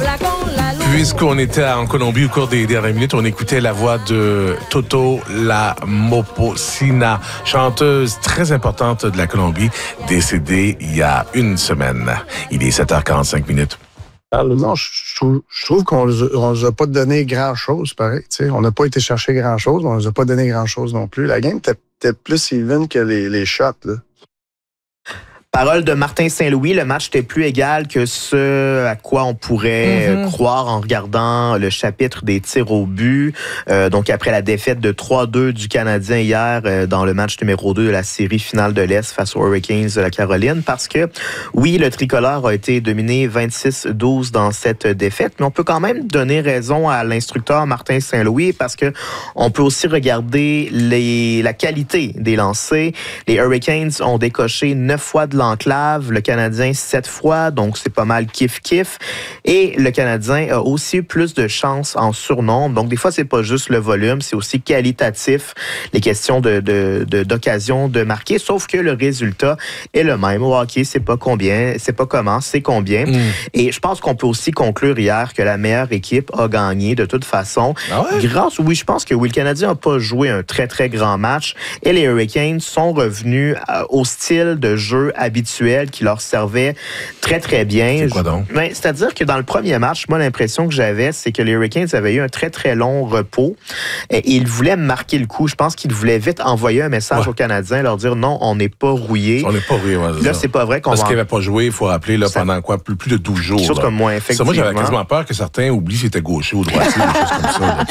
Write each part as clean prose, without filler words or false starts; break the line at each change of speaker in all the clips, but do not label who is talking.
Puisqu'on était en Colombie au cours des dernières minutes, on écoutait la voix de Toto La Moposina, chanteuse très importante de la Colombie, décédée il y a une semaine. Il est 7h45 minutes.
Non, je trouve qu'on ne nous a pas donné grand-chose, pareil. T'sais. On n'a pas été chercher grand-chose, mais on ne nous a pas donné grand-chose non plus. La game était plus even que les shots, là.
Parole de Martin Saint-Louis, le match était plus égal que ce à quoi on pourrait croire en regardant le chapitre des tirs au but. Donc après la défaite de 3-2 du Canadien hier dans le match numéro 2 de la série finale de l'Est face aux Hurricanes de la Caroline, parce que oui, le tricolore a été dominé 26-12 dans cette défaite, mais on peut quand même donner raison à l'instructeur Martin Saint-Louis parce que on peut aussi regarder la qualité des lancers. Les Hurricanes ont décoché 9 fois de l'enclave, le Canadien 7 fois, donc c'est pas mal kiff-kiff. Et le Canadien a aussi eu plus de chances en surnombre. Donc des fois, c'est pas juste le volume, c'est aussi qualitatif, les questions d'occasion de marquer, sauf que le résultat est le même. Au hockey, c'est pas combien, c'est pas comment, c'est combien. Et je pense qu'on peut aussi conclure hier que la meilleure équipe a gagné de toute façon.
Ah ouais?
Oui, je pense que oui, le Canadien n'a pas joué un très, très grand match et les Hurricanes sont revenus au style de jeu habituel qui leur servait très, très bien.
C'est quoi donc?
C'est-à-dire que dans le premier match, moi, l'impression que j'avais, c'est que les Hurricanes avaient eu un très, très long repos et ils voulaient marquer le coup. Je pense qu'ils voulaient vite envoyer un message aux Canadiens, leur dire non, on n'est pas rouillé.
On n'est pas rouillé, ouais,
là, c'est pas vrai qu'on
Parce qu'ils n'avaient pas joué, il faut rappeler, là, pendant quoi? Plus de 12 jours.
Quelque chose comme moi, effectivement.
Moi, j'avais quasiment peur que certains oublient si c'était gaucher ou droitier, des choses comme ça.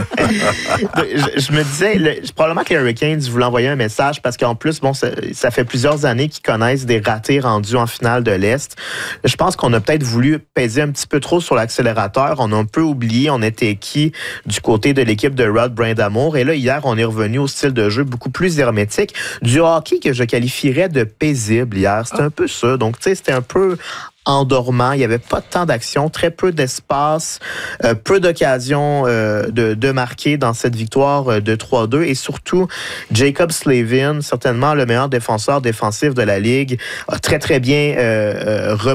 Je me disais, probablement que les Hurricanes voulaient envoyer un message parce qu'en plus, bon, ça fait plusieurs années qu'ils connaissent des ratés rendus en finale de l'Est. Je pense qu'on a peut-être voulu peser un petit peu trop sur l'accélérateur. On a un peu oublié, on était qui du côté de l'équipe de Rod Brindamour. Et là, hier, on est revenu au style de jeu beaucoup plus hermétique. Du hockey que je qualifierais de paisible hier. C'était un peu ça. Donc, tu sais, c'était un peu endormant. Il n'y avait pas tant d'action, très peu d'espace, peu d'occasions de marquer dans cette victoire de 3-2. Et surtout, Jaccob Slavin, certainement le meilleur défenseur défensif de la Ligue, a très, très bien